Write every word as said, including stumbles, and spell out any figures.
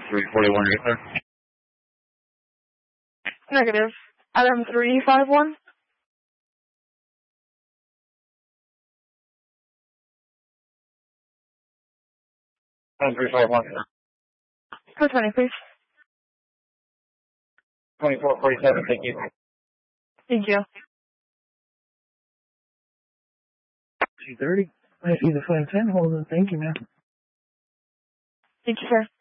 three forty-one, are you clear? Negative. Adam three five one. Adam three five one. four twenty, please. twenty-four forty-seven, thank you. Thank you. two thirty. I see the flight ten, hold on, thank you, man. Thank you, sir.